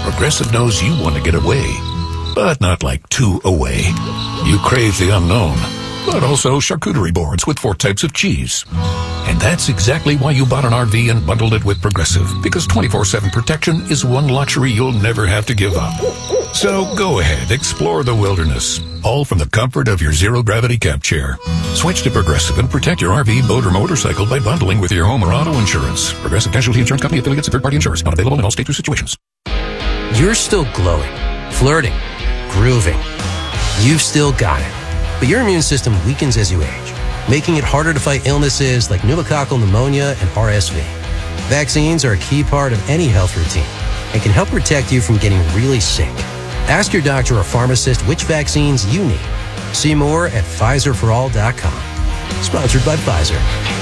Progressive knows you want to get away, but not like too away. You crave the unknown, but also charcuterie boards with 4 types of cheese. And that's exactly why you bought an RV and bundled it with Progressive, because 24/7 protection is one luxury you'll never have to give up. So go ahead, explore the wilderness, all from the comfort of your zero-gravity camp chair. Switch to Progressive and protect your RV, boat, or motorcycle by bundling with your home or auto insurance. Progressive Casualty Insurance Company affiliates and third-party insurance. Not available in all states or situations. You're still glowing, flirting, grooving. You've still got it. But your immune system weakens as you age, making it harder to fight illnesses like pneumococcal pneumonia and RSV. Vaccines are a key part of any health routine and can help protect you from getting really sick. Ask your doctor or pharmacist which vaccines you need. See more at PfizerForAll.com. Sponsored by Pfizer.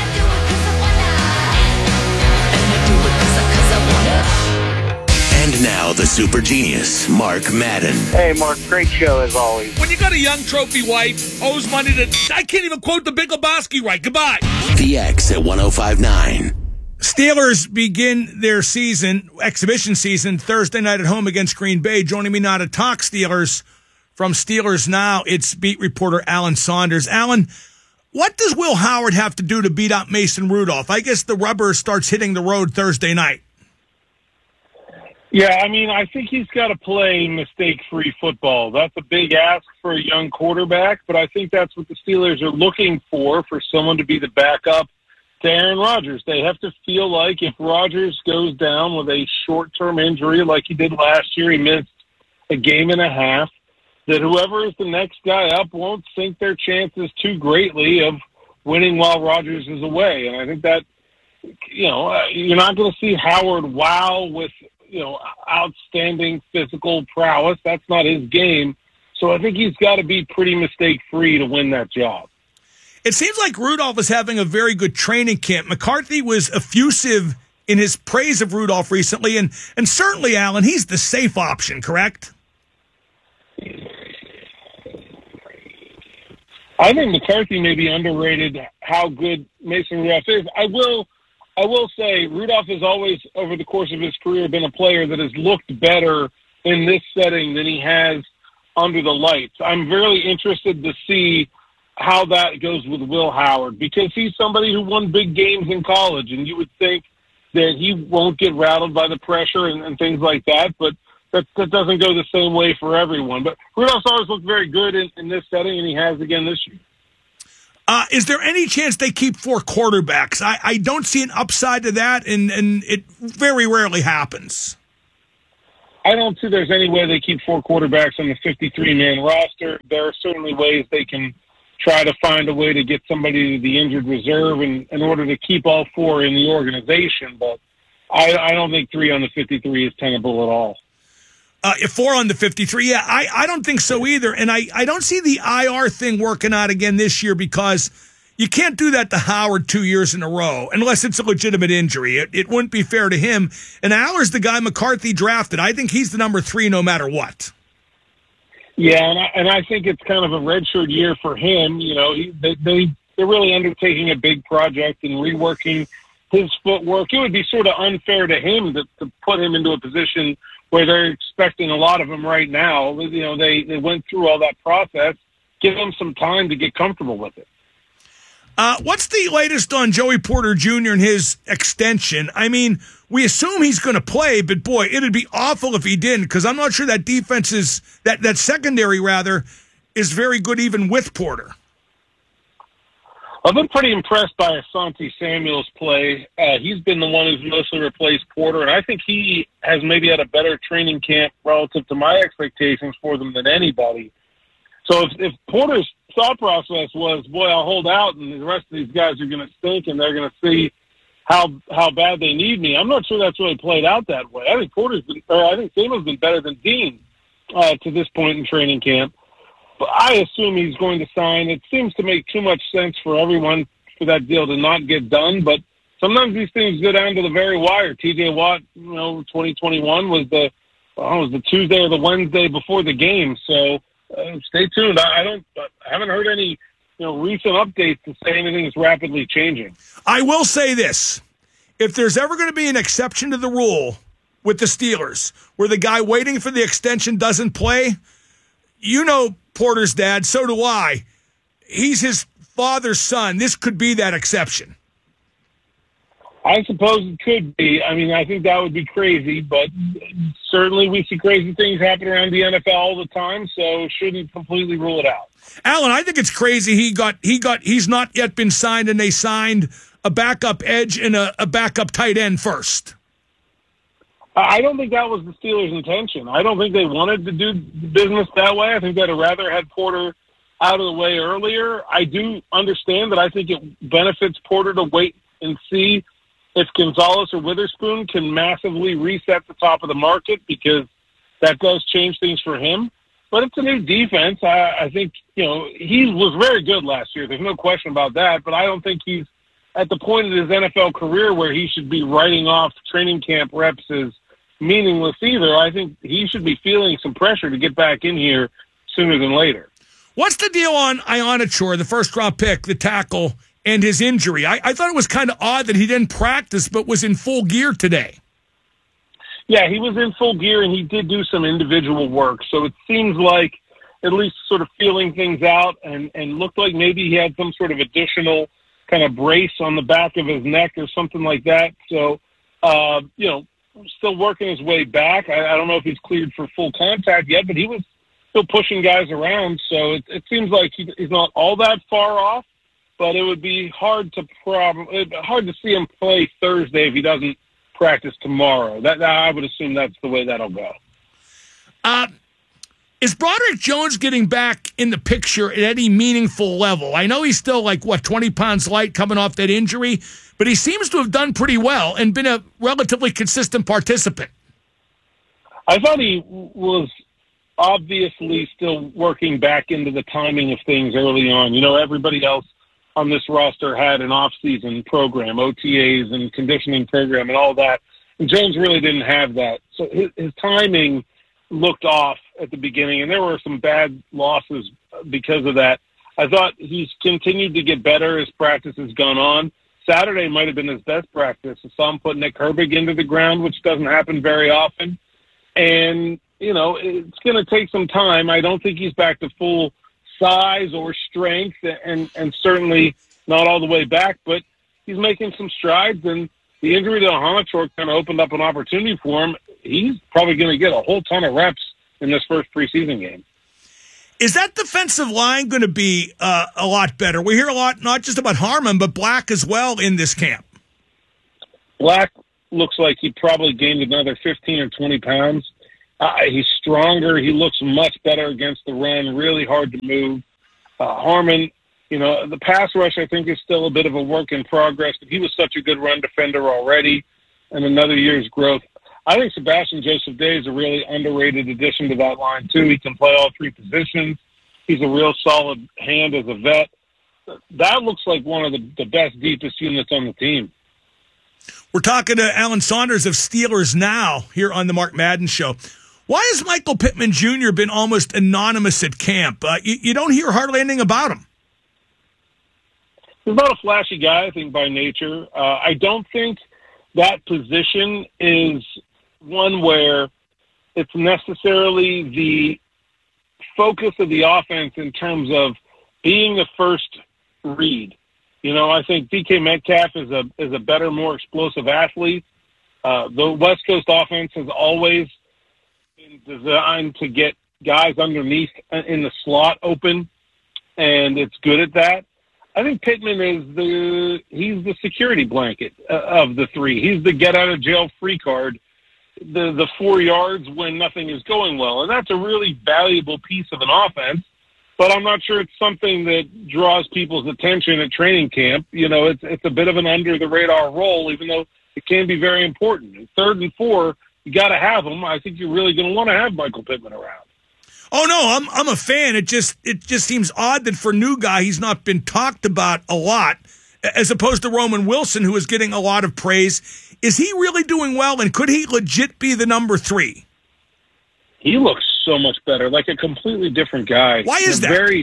And now the super genius, Mark Madden. Hey, Mark, great show as always. When you got a young trophy wife, owes money to... I can't even quote the Big Lebowski right. Goodbye. The X at 105.9. Steelers begin their exhibition season, Thursday night at home against Green Bay. Joining me now to talk Steelers from Steelers Now, it's beat reporter Alan Saunders. Alan, what does Will Howard have to do to beat out Mason Rudolph? I guess the rubber starts hitting the road Thursday night. Yeah, I mean, I think he's got to play mistake-free football. That's a big ask for a young quarterback, but I think that's what the Steelers are looking for someone to be the backup to Aaron Rodgers. They have to feel like if Rodgers goes down with a short-term injury like he did last year, he missed a game and a half, that whoever is the next guy up won't sink their chances too greatly of winning while Rodgers is away. And I think that, you're not going to see Howard wow with, outstanding physical prowess. That's not his game. So I think he's got to be pretty mistake-free to win that job. It seems like Rudolph is having a very good training camp. McCarthy was effusive in his praise of Rudolph recently, and certainly, Alan, he's the safe option, correct? I think McCarthy may be underrated how good Mason Rudolph is. I will say Rudolph has always, over the course of his career, been a player that has looked better in this setting than he has under the lights. I'm very interested to see how that goes with Will Howard, because he's somebody who won big games in college, and you would think that he won't get rattled by the pressure and things like that, but that doesn't go the same way for everyone. But Rudolph's always looked very good in this setting, and he has again this year. Is there any chance they keep 4 quarterbacks? I don't see an upside to that, and it very rarely happens. I don't see there's any way they keep 4 quarterbacks on the 53-man roster. There are certainly ways they can try to find a way to get somebody to the injured reserve in order to keep all 4 in the organization, but I don't think 3 on the 53 is tenable at all. 4 on the 53, yeah, I don't think so either. And I don't see the IR thing working out again this year, because you can't do that to Howard 2 years in a row unless it's a legitimate injury. It wouldn't be fair to him. And Aller's the guy McCarthy drafted. I think he's the number 3 no matter what. Yeah, and I think it's kind of a redshirt year for him. They're really undertaking a big project and reworking his footwork. It would be sort of unfair to him to put him into a position where they're expecting a lot of him right now. They went through all that process. Give him some time to get comfortable with it. What's the latest on Joey Porter Jr. and his extension? I mean, we assume he's going to play, but boy, it'd be awful if he didn't, because I'm not sure that defense is, that secondary rather, is very good even with Porter. I've been pretty impressed by Asante Samuel's play. He's been the one who's mostly replaced Porter, and I think he has maybe had a better training camp relative to my expectations for them than anybody. So if Porter's thought process was, boy, I'll hold out, and the rest of these guys are going to stink, and they're going to see how bad they need me, I'm not sure that's really played out that way. I think Samuel's been better than Dean to this point in training camp. But I assume he's going to sign. It seems to make too much sense for everyone for that deal to not get done. But sometimes these things go down to the very wire. T.J. Watt, 2021 was the Tuesday or the Wednesday before the game. So stay tuned. I haven't heard any recent updates to say anything is rapidly changing. I will say this: if there's ever going to be an exception to the rule with the Steelers, where the guy waiting for the extension doesn't play. You know Porter's dad, so do I. He's his father's son. This could be that exception. I suppose it could be. I mean, I think that would be crazy, but certainly we see crazy things happen around the NFL all the time, so shouldn't completely rule it out. Alan, I think it's crazy. He's not yet been signed, and they signed a backup edge and a backup tight end first. I don't think that was the Steelers' intention. I don't think they wanted to do business that way. I think they'd have rather had Porter out of the way earlier. I do understand that I think it benefits Porter to wait and see if Gonzalez or Witherspoon can massively reset the top of the market, because that does change things for him. But it's a new defense. I think, he was very good last year. There's no question about that. But I don't think he's at the point of his NFL career where he should be writing off training camp reps as meaningless either. I think he should be feeling some pressure to get back in here sooner than later. What's the deal on Ionachor, the first-round pick, the tackle, and his injury? I thought it was kind of odd that he didn't practice but was in full gear today. Yeah, he was in full gear, and he did do some individual work. So it seems like at least sort of feeling things out, and looked like maybe he had some sort of additional kind of brace on the back of his neck or something like that. So, still working his way back. I don't know if he's cleared for full contact yet, but he was still pushing guys around. So it seems like he's not all that far off, but it would be hard to see him play Thursday if he doesn't practice tomorrow. That I would assume that's the way that'll go. Is Broderick Jones getting back in the picture at any meaningful level? I know he's still 20 pounds light coming off that injury, but he seems to have done pretty well and been a relatively consistent participant. I thought he was obviously still working back into the timing of things early on. Everybody else on this roster had an off-season program, OTAs and conditioning program and all that, and Jones really didn't have that. So his timing looked off at the beginning, and there were some bad losses because of that. I thought he's continued to get better as practice has gone on. Saturday might have been his best practice. I saw him put Nick Herbig into the ground, which doesn't happen very often. And, it's going to take some time. I don't think he's back to full size or strength, and certainly not all the way back, but he's making some strides, and the injury to Ionachor kind of opened up an opportunity for him. He's probably going to get a whole ton of reps in this first preseason game. Is that defensive line going to be a lot better? We hear a lot, not just about Harmon, but Black as well in this camp. Black looks like he probably gained another 15 or 20 pounds. He's stronger. He looks much better against the run, really hard to move. Harmon, the pass rush I think is still a bit of a work in progress, but he was such a good run defender already, and another year's growth. I think Sebastian Joseph-Day is a really underrated addition to that line, too. He can play all three positions. He's a real solid hand as a vet. That looks like one of the best, deepest units on the team. We're talking to Alan Saunders of Steelers Now here on the Mark Madden Show. Why has Michael Pittman Jr. been almost anonymous at camp? You don't hear hardly anything about him. He's not a flashy guy, I think, by nature. I don't think that position is one where it's necessarily the focus of the offense in terms of being the first read. I think DK Metcalf is a better, more explosive athlete. The West Coast offense has always been designed to get guys underneath in the slot open, and it's good at that. I think Pittman he's the security blanket of the three. He's the get out of jail free card, the 4 yards when nothing is going well. And that's a really valuable piece of an offense, but I'm not sure it's something that draws people's attention at training camp. It's a bit of an under the radar role, even though it can be very important. And 3rd and 4, you got to have them. I think you're really going to want to have Michael Pittman around. Oh no, I'm a fan. It just seems odd that for new guy he's not been talked about a lot, as opposed to Roman Wilson, who is getting a lot of praise. Is he really doing well, and could he legit be the number 3? He looks so much better, like a completely different guy. Why is that?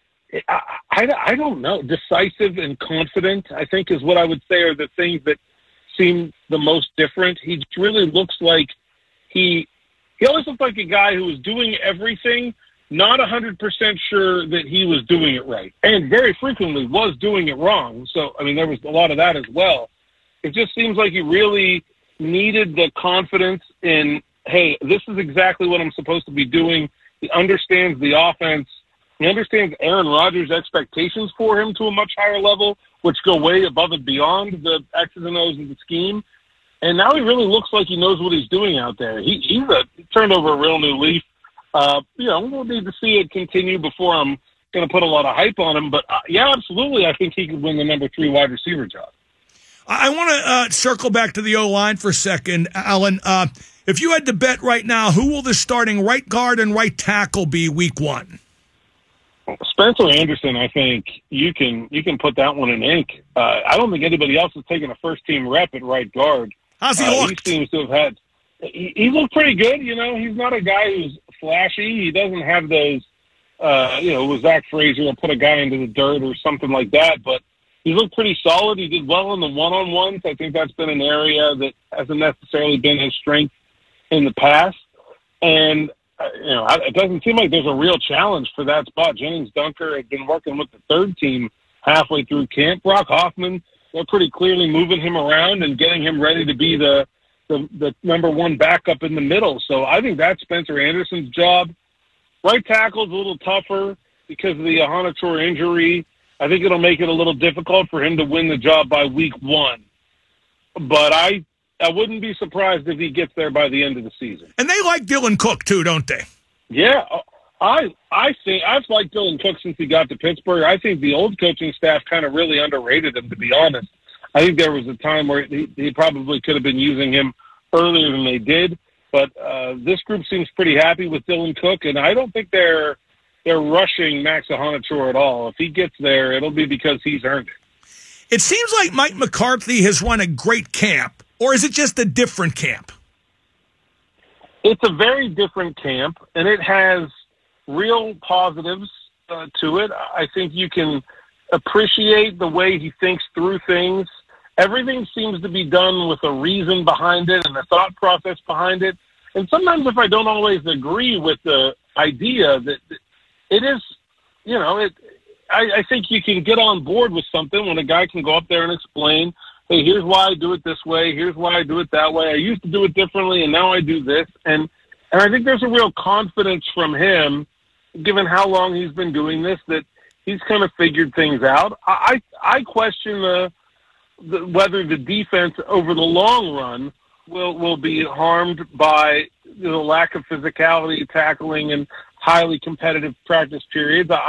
I don't know. Decisive and confident, I think, is what I would say are the things that seem the most different. He really looks like he always looked like a guy who was doing everything, not 100% sure that he was doing it right, and very frequently was doing it wrong. So, I mean, there was a lot of that as well. It just seems like he really needed the confidence in, hey, this is exactly what I'm supposed to be doing. He understands the offense. He understands Aaron Rodgers' expectations for him to a much higher level, which go way above and beyond the X's and O's of the scheme. And now he really looks like he knows what he's doing out there. He turned over a real new leaf. We'll need to see it continue before I'm going to put a lot of hype on him. But, yeah, absolutely, I think he could win the number 3 wide receiver job. I want to circle back to the O-line for a second, Alan. If you had to bet right now, who will the starting right guard and right tackle be week 1? Spencer Anderson, I think you can put that one in ink. I don't think anybody else has taken a first-team rep at right guard. How's he looked? He seems to have had – he looked pretty good. He's not a guy who's flashy. He doesn't have those, with Zach Frazier will put a guy into the dirt or something like that, but he looked pretty solid. He did well in the one-on-ones. I think that's been an area that hasn't necessarily been his strength in the past. And, it doesn't seem like there's a real challenge for that spot. Jennings Dunker had been working with the third team halfway through camp. Brock Hoffman, they're pretty clearly moving him around and getting him ready to be the number 1 backup in the middle. So I think that's Spencer Anderson's job. Right tackle's a little tougher because of the Ahanator injury. I think it'll make it a little difficult for him to win the job by week 1. But I wouldn't be surprised if he gets there by the end of the season. And they like Dylan Cook, too, don't they? Yeah. I think I've liked Dylan Cook since he got to Pittsburgh. I think the old coaching staff kind of really underrated him, to be honest. I think there was a time where he probably could have been using him earlier than they did. But this group seems pretty happy with Dylan Cook, and I don't think they're rushing Max Ahanator at all. If he gets there, it'll be because he's earned it. It seems like Mike McCarthy has run a great camp, or is it just a different camp? It's a very different camp, and it has real positives to it. I think you can appreciate the way he thinks through things. Everything seems to be done with a reason behind it and a thought process behind it. And sometimes if I don't always agree with the idea that it is, I think you can get on board with something when a guy can go up there and explain, hey, here's why I do it this way. Here's why I do it that way. I used to do it differently, and now I do this. And I think there's a real confidence from him, given how long he's been doing this, that he's kind of figured things out. I question whether the defense over the long run will be harmed by the lack of physicality, tackling, and highly competitive practice periods.